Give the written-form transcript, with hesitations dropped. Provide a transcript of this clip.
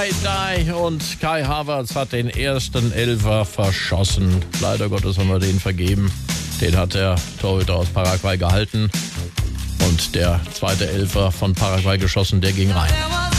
Die und Kai Havertz hat den ersten Elfer verschossen. Leider Gottes haben wir den vergeben. Den hat der Torhüter aus Paraguay gehalten und der zweite Elfer von Paraguay geschossen, der ging rein.